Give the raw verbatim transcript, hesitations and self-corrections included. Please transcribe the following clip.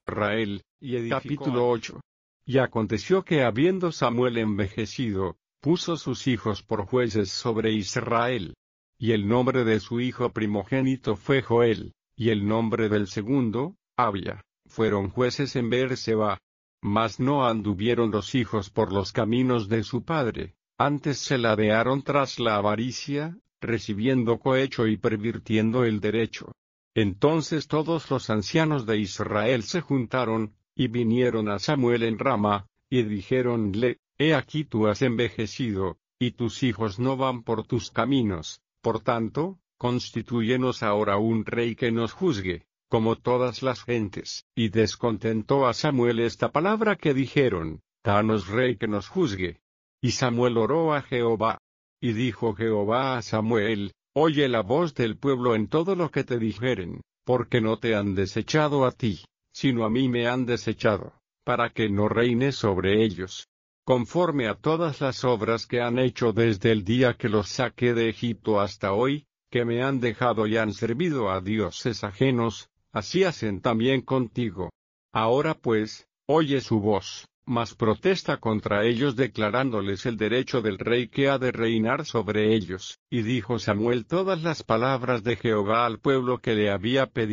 Israel, y capítulo ocho. Y aconteció que habiendo Samuel envejecido, puso sus hijos por jueces sobre Israel. Y el nombre de su hijo primogénito fue Joel, y el nombre del segundo, Abia. Fueron jueces en Beerseba. Mas no anduvieron los hijos por los caminos de su padre, antes se ladearon tras la avaricia, recibiendo cohecho y pervirtiendo el derecho. Entonces todos los ancianos de Israel se juntaron, y vinieron a Samuel en Rama, y dijéronle: He aquí tú has envejecido, y tus hijos no van por tus caminos, por tanto, constitúyenos ahora un rey que nos juzgue, como todas las gentes. Y descontentó a Samuel esta palabra que dijeron: Danos rey que nos juzgue. Y Samuel oró a Jehová. Y dijo Jehová a Samuel: Oye la voz del pueblo en todo lo que te dijeren, porque no te han desechado a ti, sino a mí me han desechado, para que no reine sobre ellos, conforme a todas las obras que han hecho desde el día que los saqué de Egipto hasta hoy, que me han dejado y han servido a dioses ajenos, así hacen también contigo. Ahora pues, oye su voz, mas protesta contra ellos declarándoles el derecho del rey que ha de reinar sobre ellos. Y dijo Samuel todas las palabras de Jehová al pueblo que le había pedido.